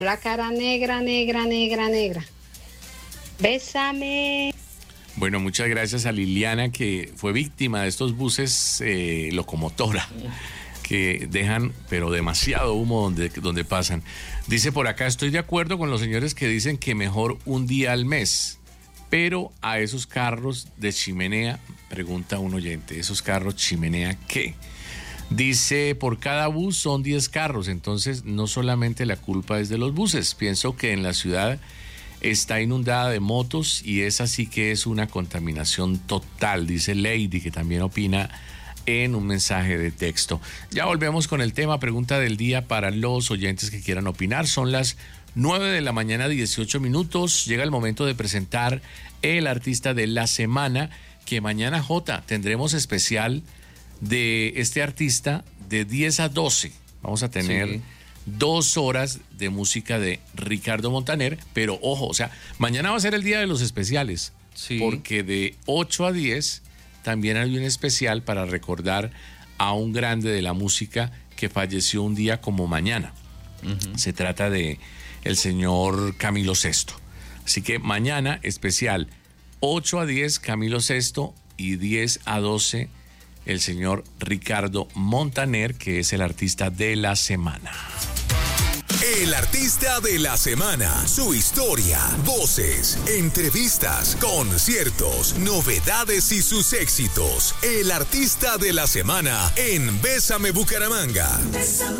La cara negra, negra, negra, negra. Bésame. Bueno, muchas gracias a Liliana, que fue víctima de estos buses locomotora, que dejan, pero demasiado humo donde pasan. Dice por acá, estoy de acuerdo con los señores que dicen que mejor un día al mes, pero a esos carros de chimenea, pregunta un oyente, ¿esos carros chimenea qué? Dice, por cada bus son 10 carros, entonces no solamente la culpa es de los buses. Pienso que en la ciudad está inundada de motos y esa sí que es una contaminación total, dice Lady, que también opina en un mensaje de texto. Ya volvemos con el tema, pregunta del día para los oyentes que quieran opinar. Son las 9 de la mañana, 18 minutos. Llega el momento de presentar el artista de la semana, que mañana, Jota, tendremos especial de este artista de 10 a 12. Vamos a tener 2 horas de música de Ricardo Montaner, pero ojo, o sea, mañana va a ser el día de los especiales, porque de 8 a 10 también hay un especial para recordar a un grande de la música que falleció un día como mañana. Se trata de el señor Camilo Sesto. Así que mañana especial 8 a 10 Camilo Sesto y 10 a 12 el señor Ricardo Montaner, que es el artista de la semana. El artista de la semana, su historia, voces, entrevistas, conciertos, novedades y sus éxitos. El artista de la semana en Bésame Bucaramanga. Bésame.